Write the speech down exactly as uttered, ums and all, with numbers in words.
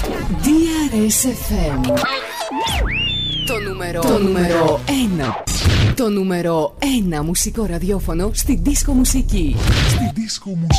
ντι αρ ες εφ εμ. Το νούμερο, το νούμερο ένα. Το νούμερο ένα μουσικό ραδιόφωνο στη δίσκο μουσική. Στη δίσκο μουσική.